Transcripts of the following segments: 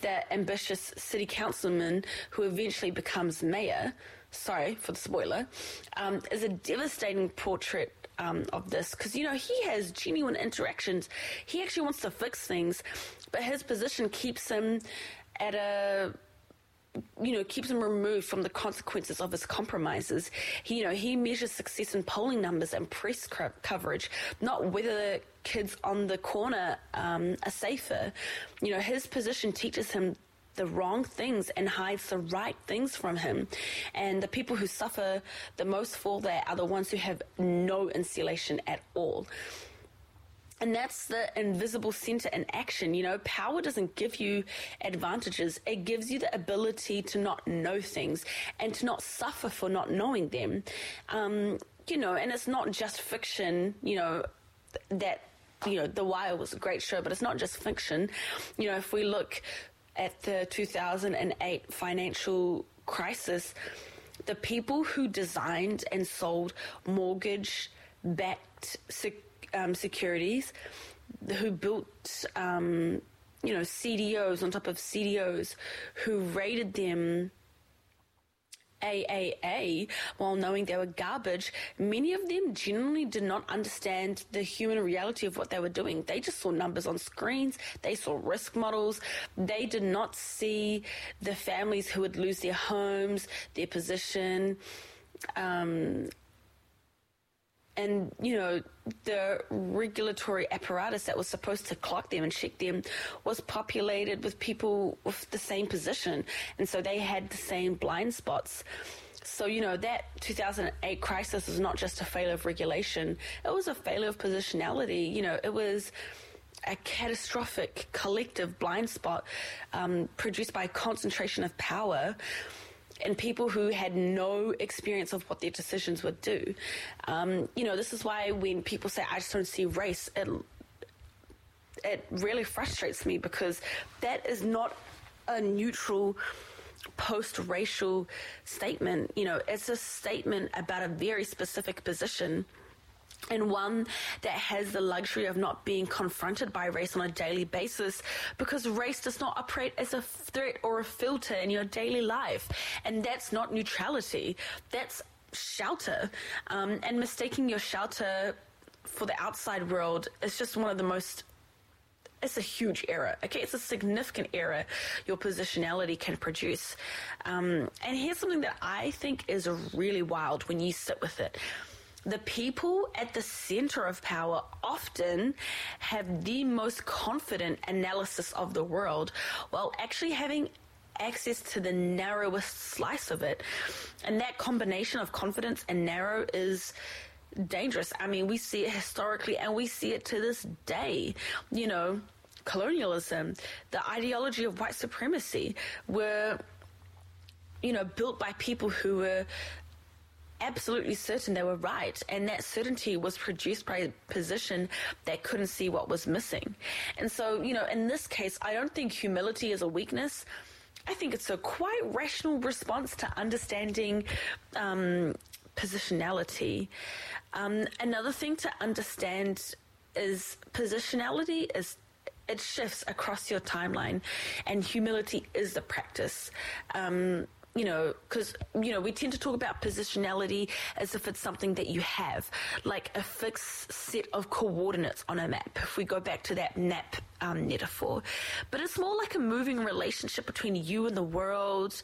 that ambitious city councilman who eventually becomes mayor, sorry for the spoiler, is a devastating portrait of this, because, you know, he has genuine interactions. He actually wants to fix things, but his position keeps him at keeps him removed from the consequences of his compromises. He measures success in polling numbers and press coverage, not whether kids on the corner are safer. His position teaches him the wrong things and hides the right things from him. And the people who suffer the most for that are the ones who have no insulation at all. And that's the invisible center in action. Power doesn't give you advantages. It gives you the ability to not know things and to not suffer for not knowing them. And it's not just fiction, that, The Wire was a great show, but it's not just fiction. If we look at the 2008 financial crisis, the people who designed and sold mortgage-backed securities, who built, CDOs on top of CDOs, who rated them AAA while knowing they were garbage, many of them genuinely did not understand the human reality of what they were doing. They just saw numbers on screens. They saw risk models. They did not see the families who would lose their homes, their position, and, the regulatory apparatus that was supposed to clock them and check them was populated with people with the same position. And so they had the same blind spots. So, that 2008 crisis was not just a failure of regulation. It was a failure of positionality. It was a catastrophic collective blind spot produced by a concentration of power and people who had no experience of what their decisions would do. This is why when people say, I just don't see race, it really frustrates me, because that is not a neutral post-racial statement. It's a statement about a very specific position, and one that has the luxury of not being confronted by race on a daily basis, because race does not operate as a threat or a filter in your daily life. And that's not neutrality. That's shelter. And mistaking your shelter for the outside world is just one of the most... It's a huge error, okay? It's a significant error your positionality can produce. And here's something that I think is really wild when you sit with it. The people at the center of power often have the most confident analysis of the world while actually having access to the narrowest slice of it. And that combination of confidence and narrow is dangerous. I mean, we see it historically and we see it to this day. Colonialism, the ideology of white supremacy were, built by people who were absolutely certain they were right, and that certainty was produced by a position that couldn't see what was missing. And so, in this case, I don't think humility is a weakness. I think it's a quite rational response to understanding positionality. Another thing to understand is positionality is it shifts across your timeline, and humility is the practice. Because, we tend to talk about positionality as if it's something that you have, like a fixed set of coordinates on a map, if we go back to that map metaphor. But it's more like a moving relationship between you and the world.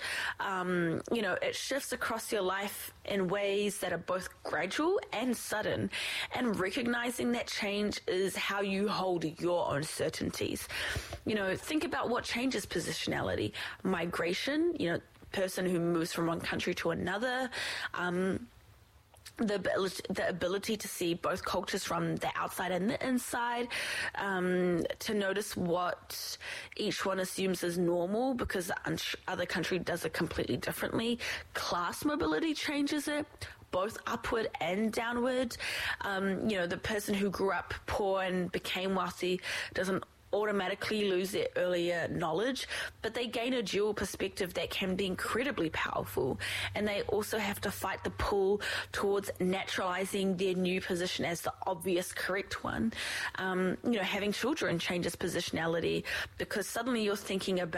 It shifts across your life in ways that are both gradual and sudden. And recognizing that change is how you hold your own certainties. Think about what changes positionality. Migration, person who moves from one country to another, the ability to see both cultures from the outside and the inside, to notice what each one assumes is normal because the other country does it completely differently. Class mobility changes it, both upward and downward. The person who grew up poor and became wealthy doesn't automatically lose their earlier knowledge, but they gain a dual perspective that can be incredibly powerful. And they also have to fight the pull towards naturalizing their new position as the obvious correct one. Having children changes positionality because suddenly you're thinking about